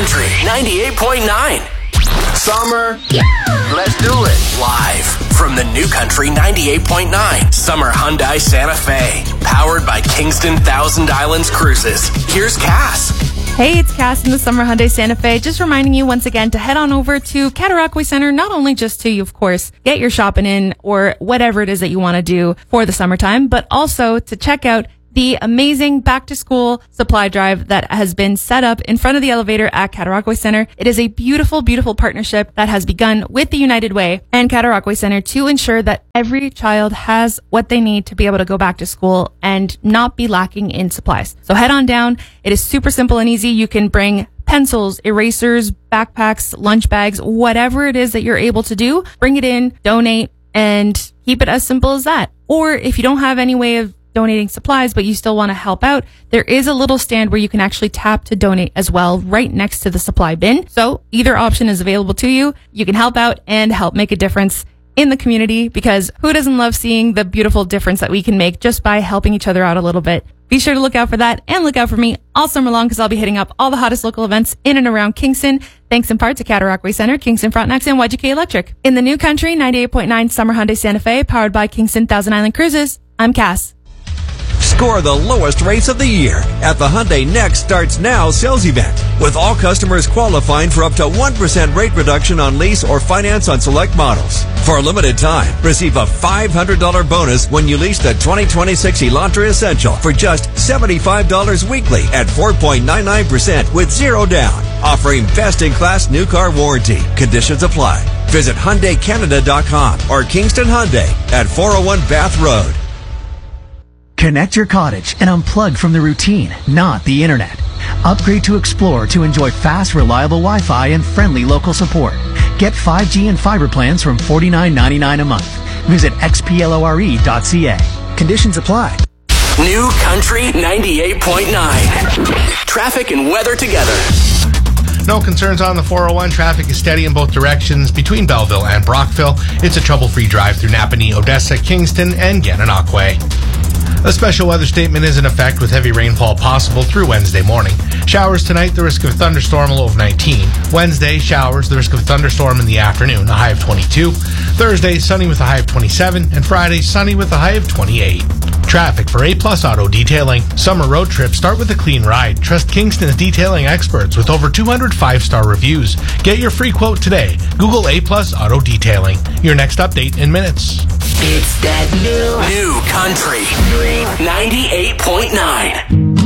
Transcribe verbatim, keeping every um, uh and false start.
Country ninety-eight point nine. Summer, yeah. Let's do it. Live from the New Country ninety-eight point nine Summer Hyundai Santa Fe. Powered by Kingston Thousand Islands Cruises. Here's Cass. Hey, it's Cass in the Summer Hyundai Santa Fe. Just reminding you once again to head on over to Cataraqui Center, not only just to, of course, get your shopping in or whatever it is that you want to do for the summertime, but also to check out the amazing back-to-school supply drive that has been set up in front of the elevator at Cataraqui Center. It is a beautiful, beautiful partnership that has begun with the United Way and Cataraqui Center to ensure that every child has what they need to be able to go back to school and not be lacking in supplies. So head on down. It is super simple and easy. You can bring pencils, erasers, backpacks, lunch bags, whatever it is that you're able to do, bring it in, donate, and keep it as simple as that. Or if you don't have any way of donating supplies, but you still want to help out, there is a little stand where you can actually tap to donate as well, right next to the supply bin. So either option is available to you. You can help out and help make a difference in the community, because who doesn't love seeing the beautiful difference that we can make just by helping each other out a little bit? Be sure to look out for that and look out for me all summer long, because I'll be hitting up all the hottest local events in and around Kingston, thanks in part to Cataraqui Center, Kingston Frontenac, and Y G K Electric. In the New Country ninety-eight point nine Summer Hyundai Santa Fe, powered by Kingston Thousand Island Cruises, I'm Cass. Score the lowest rates of the year at the Hyundai Next Starts Now sales event, with all customers qualifying for up to one percent rate reduction on lease or finance on select models. For a limited time, receive a five hundred dollars bonus when you lease the twenty twenty-six Elantra Essential for just seventy-five dollars weekly at four point nine nine percent with zero down. Offering best-in-class new car warranty. Conditions apply. Visit Hyundai Canada dot com or Kingston Hyundai at four oh one Bath Road. Connect your cottage and unplug from the routine, not the internet. Upgrade to Explore to enjoy fast, reliable Wi-Fi and friendly local support. Get five G and fiber plans from forty-nine ninety-nine a month. Visit x p lore dot c a. Conditions apply. New Country ninety-eight point nine. Traffic and weather together. No concerns on the four oh one. Traffic is steady in both directions between Belleville and Brockville. It's a trouble-free drive through Napanee, Odessa, Kingston, and Gananoque. A special weather statement is in effect with heavy rainfall possible through Wednesday morning. Showers tonight, the risk of thunderstorm, a low of nineteen. Wednesday, showers, the risk of thunderstorm in the afternoon, a high of twenty-two. Thursday, sunny with a high of twenty-seven. And Friday, sunny with a high of twenty-eight. Traffic for A-Plus Auto Detailing. Summer road trips start with a clean ride. Trust Kingston's detailing experts with over two hundred five-star reviews. Get your free quote today. Google A-Plus Auto Detailing. Your next update in minutes. It's that new, new Country ninety-eight point nine.